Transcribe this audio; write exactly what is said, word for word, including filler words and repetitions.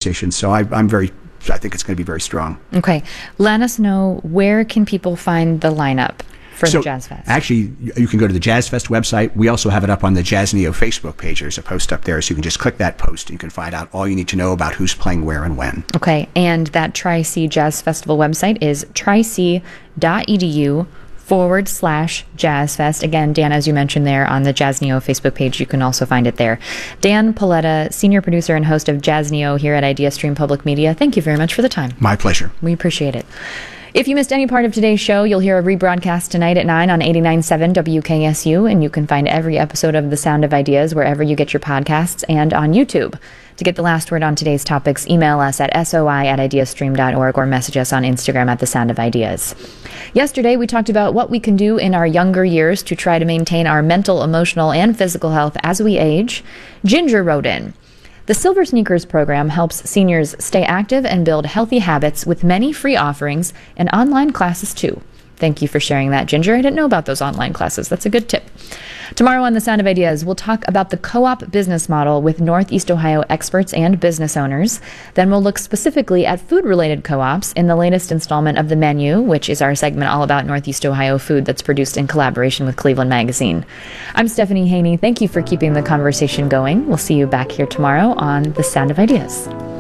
musicians. So I, I'm very, I think it's going to be very strong. Okay. Let us know, where can people find the lineup for so the Jazz Fest? Actually, you can go to the Jazz Fest website. We also have it up on the Jazz Neo Facebook page. There's a post up there, so you can just click that post and you can find out all you need to know about who's playing where and when. Okay, and that Tri-C Jazz Festival website is tri-c.edu forward slash Jazz Fest. Again, Dan, as you mentioned there on the Jazz Neo Facebook page, you can also find it there. Dan Paletta, senior producer and host of Jazz Neo here at IdeaStream Public Media, thank you very much for the time. My pleasure. We appreciate it. If you missed any part of today's show, you'll hear a rebroadcast tonight at nine on eighty-nine point seven W K S U, and you can find every episode of The Sound of Ideas wherever you get your podcasts and on YouTube. To get the last word on today's topics, email us at soi at ideastream dot org or message us on Instagram at The Sound of Ideas. Yesterday, we talked about what we can do in our younger years to try to maintain our mental, emotional, and physical health as we age. Ginger wrote in, "The Silver Sneakers program helps seniors stay active and build healthy habits with many free offerings and online classes too." Thank you for sharing that, Ginger. I didn't know about those online classes. That's a good tip. Tomorrow on The Sound of Ideas, we'll talk about the co-op business model with Northeast Ohio experts and business owners. Then we'll look specifically at food-related co-ops in the latest installment of The Menu, which is our segment all about Northeast Ohio food that's produced in collaboration with Cleveland Magazine. I'm Stephanie Haney. Thank you for keeping the conversation going. We'll see you back here tomorrow on The Sound of Ideas.